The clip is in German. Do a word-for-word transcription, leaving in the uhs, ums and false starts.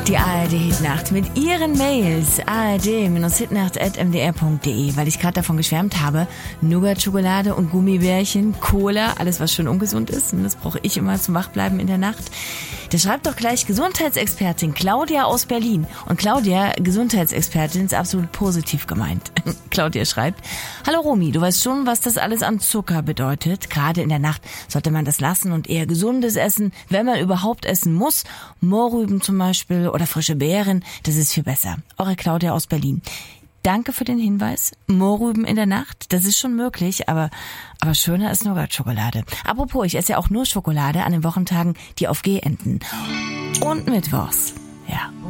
Die A R D-Hitnacht mit ihren Mails. A R D-hitnacht at m d r punkt d e, weil ich gerade davon geschwärmt habe. Nougat-Schokolade und Gummibärchen, Cola, alles was schön ungesund ist. Das brauche ich immer zum Wachbleiben in der Nacht. Da schreibt doch gleich Gesundheitsexpertin Claudia aus Berlin. Und Claudia, Gesundheitsexpertin, ist absolut positiv gemeint. Claudia schreibt: Hallo Romy, du weißt schon, was das alles an Zucker bedeutet. Gerade in der Nacht sollte man das lassen und eher Gesundes essen, wenn man überhaupt essen muss. Mohrrüben zum Beispiel oder frische Beeren, das ist viel besser. Eure Claudia aus Berlin. Danke für den Hinweis. Mohrrüben in der Nacht, das ist schon möglich, aber aber schöner ist Nougat-Schokolade. Apropos, ich esse ja auch nur Schokolade an den Wochentagen, die auf G enden. Und mittwochs.